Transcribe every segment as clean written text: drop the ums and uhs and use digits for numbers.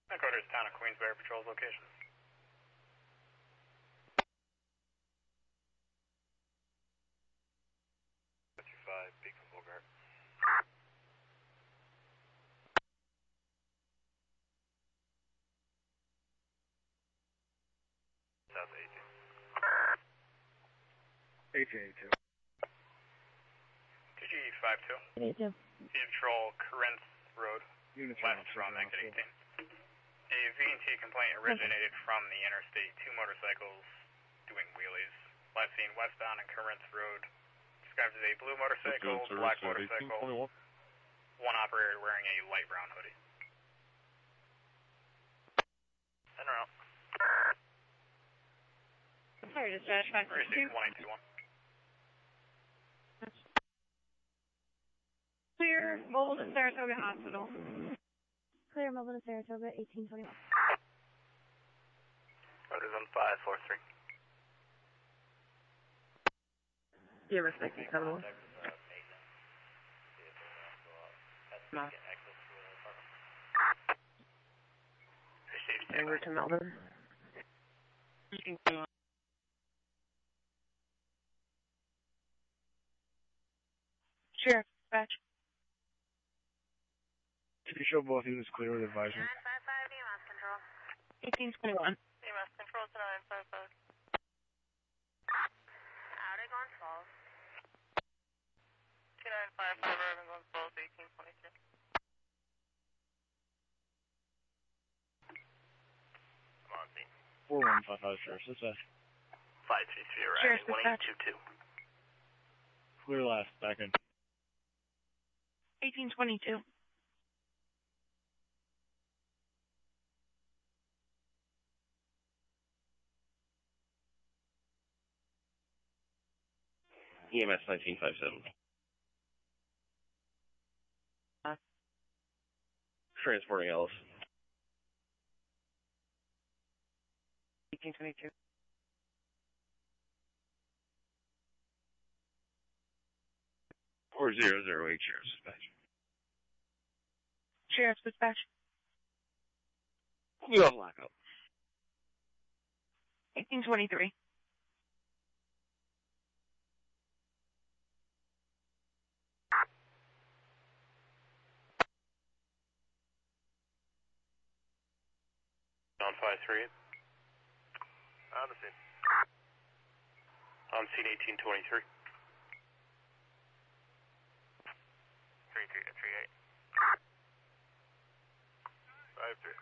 Headquarters, town of Queensbury patrols location. 55, Beacon Bogart. South 18. 1882. TG52. 82. Patrol Corinth Road, west from exit 18. A V&T complaint originated from the interstate. Two motorcycles doing wheelies. Last seen westbound on Corinth Road. Described as a blue motorcycle, black motorcycle. One operator wearing a light brown hoodie. Send her out. Sorry, dispatch 562. 1821. Clear, mobile to Saratoga Hospital. Clear, mobile to Saratoga, 1821. Orders on 543. Yeah, respect you, coming on. No. Over to Melbourne. Sheriff, dispatch. Can you show both units clear with advisement? 955 EMS control. 1821. EMS control to 955. Out of Glens Falls. 2955 Urban Glens Falls, 1822. I'm on scene. 4155 Sheriff, dispatch. 533 Sheriff, arriving, dispatch. 1822. Clear last, back in. 1822. EMS 1957. Transporting Ellis. 1822. Or 008 Sheriff's Dispatch. Sheriff's dispatch. We have blackout. 1823. On 538. On the scene. On scene 1823. 3338. 53.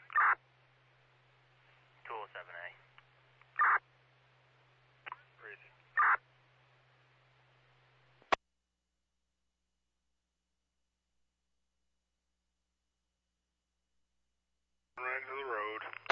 207A. Crazy. Right into the road.